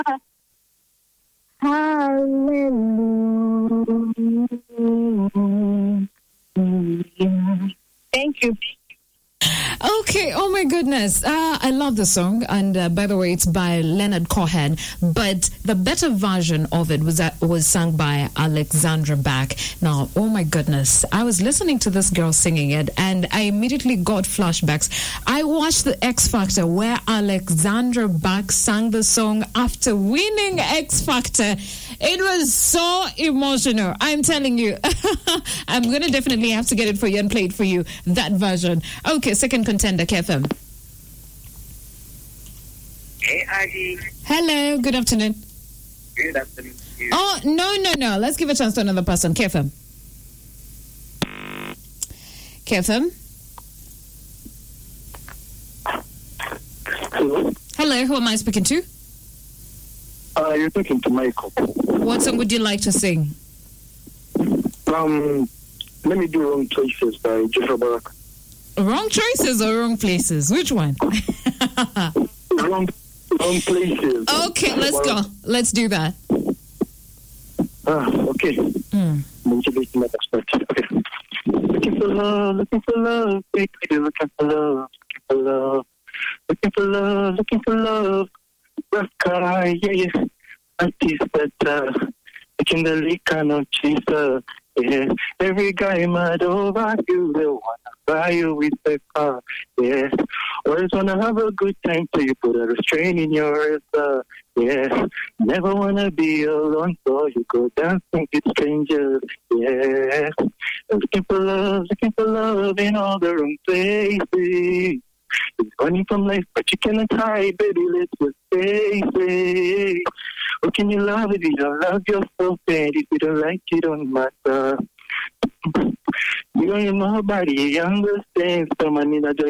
Hallelujah. Thank you. Okay, oh my goodness. I love the song. And by the way, it's by Leonard Cohen. But the better version of it was sung by Alexandra Bach. Now, oh my goodness. I was listening to this girl singing it and I immediately got flashbacks. I watched the X Factor where Alexandra Bach sang the song after winning X Factor. It was so emotional. I'm telling you. I'm going to definitely have to get it for you and play it for you. That version. Okay, second contender, KFM. Hey, Aggie. Hello, good afternoon. Good afternoon to you. Oh, no. Let's give a chance to another person. KFM. KFM. Hello. Hello, who am I speaking to? You're talking to Michael. What song would you like to sing? Let me do Wrong Choices by Joshua Barak. Wrong choices or wrong places? Which one? Wrong places. Okay, let's go. Let's do that. Okay. Motivation expert. Okay. Looking for love, baby, looking for love. Looking for love. Rough car, yeah. Artist better. Looking the liquor, no chaser. Yeah, every guy mad over you, they wanna buy you with the car. Yeah, always wanna have a good time till you put a restraint in your yeah, never wanna be alone, so you go dancing with strangers. Yeah, looking for love in all the wrong places. It's running from life, but you cannot hide, baby. Let's just face it. What can you love if you don't love yourself? And if you don't like it, don't matter. You don't know nobody, you understand. Someone in a